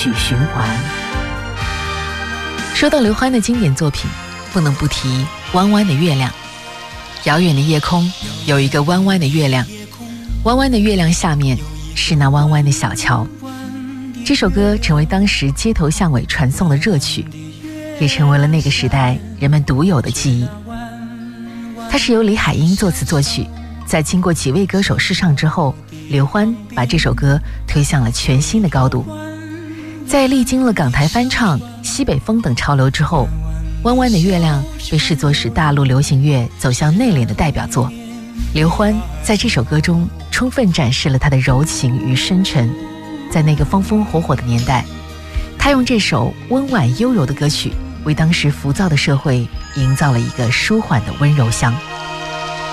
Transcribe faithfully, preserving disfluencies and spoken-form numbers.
续循环。 说到刘欢的经典作品，不能不提《弯弯的月亮》。遥远的夜空有一个弯弯的月亮，弯弯的月亮下面是那弯弯的小桥。这首歌成为当时街头巷尾传颂的热曲，也成为了那个时代人们独有的记忆。它是由李海英作词作曲，在经过几位歌手试唱之后，刘欢把这首歌推向了全新的高度。在历经了港台翻唱、西北风等潮流之后，弯弯的月亮被视作是大陆流行乐走向内敛的代表作。刘欢在这首歌中充分展示了他的柔情与深沉。在那个风风火火的年代，他用这首温婉悠柔的歌曲，为当时浮躁的社会营造了一个舒缓的温柔乡。